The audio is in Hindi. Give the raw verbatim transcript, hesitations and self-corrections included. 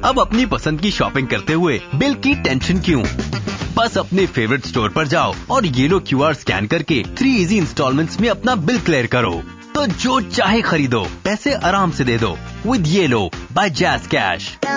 अब अपनी पसंद की शॉपिंग करते हुए बिल की टेंशन क्यों? बस अपने फेवरेट स्टोर पर जाओ और ये लो क्यू आर स्कैन करके थ्री इजी इंस्टॉलमेंट्स में अपना बिल क्लियर करो। तो जो चाहे खरीदो, पैसे आराम से दे दो विद ये लो बाय जैज़ कैश।